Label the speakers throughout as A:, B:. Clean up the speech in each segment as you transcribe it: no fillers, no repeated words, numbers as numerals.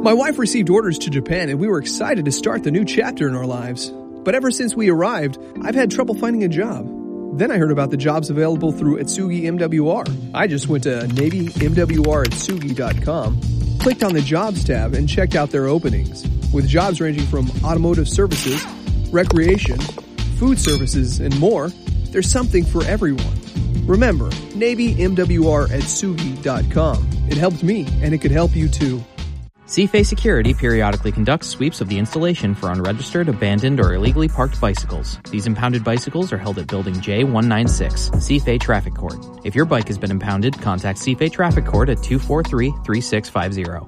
A: My wife received orders to Japan and we were excited to start the new chapter in our lives. But ever since we arrived, I've had trouble finding a job. Then I heard about the jobs available through Atsugi MWR. I just went to NavyMWRatsugi.com, clicked on the Jobs tab, and checked out their openings. With jobs ranging from automotive services, recreation, food services, and more, there's something for everyone. Remember, NavyMWRatsugi.com. It helped me, and it could help you too.
B: CFA Security periodically conducts sweeps of the installation for unregistered, abandoned, or illegally parked bicycles. These impounded bicycles are held at Building J196, CFA Traffic Court. If your bike has been impounded, contact CFA Traffic Court at 243-3650.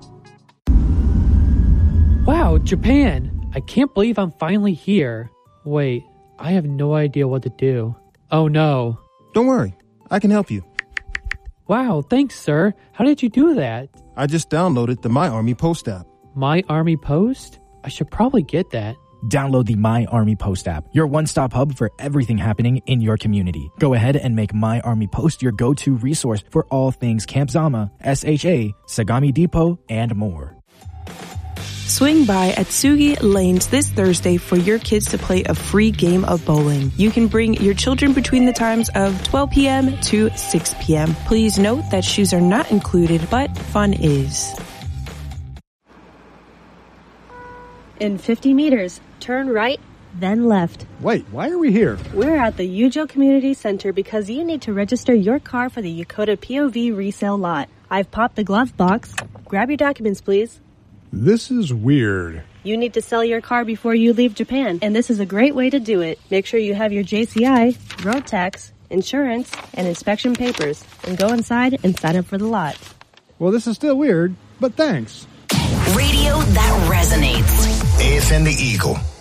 C: Wow, Japan! I can't believe I'm finally here. Wait, I have no idea what to do. Oh no.
D: Don't worry, I can help you.
C: Wow, thanks, sir. How did you do that?
D: I just downloaded the My Army Post app.
C: My Army Post? I should probably get that.
E: Download the My Army Post app, your one-stop hub for everything happening in your community. Go ahead and make My Army Post your go-to resource for all things Camp Zama, SHA, Sagami Depot, and more.
F: Swing by Atsugi Lanes this Thursday for your kids to play a free game of bowling. You can bring your children between the times of 12 p.m. to 6 p.m. Please note that shoes are not included, but fun is.
G: In 50 meters, turn right, then left.
H: Wait, why are we here?
G: We're at the Yujo Community Center because you need to register your car for the Yokota POV resale lot. I've popped the glove box. Grab your documents, please.
H: This is weird.
G: You need to sell your car before you leave Japan, and this is a great way to do it. Make sure you have your JCI, road tax, insurance, and inspection papers, and go inside and sign up for the lot.
H: Well, this is still weird, but thanks.
I: Radio that resonates.
J: AFM The Eagle.